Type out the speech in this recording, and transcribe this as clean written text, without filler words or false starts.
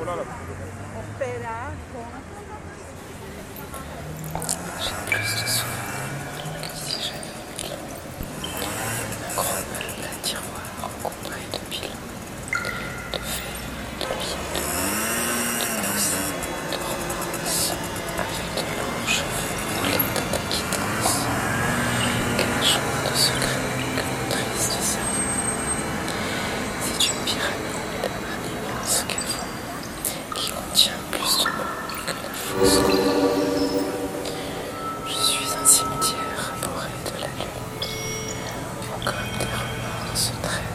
J'ai plus de souvenirs que si j'avais eu un gros meuble à tiroir encombré de pilons, de verres, de billets, de coussins, de romances, avec de longs cheveux roulés dans des quittances, cachant de secrets que mon triste cerveau. C'est une pyramide, un immense caveau qui contient plus de morts que la fosse. Je suis un cimetière bourré de la lune, où comme des remords se traînent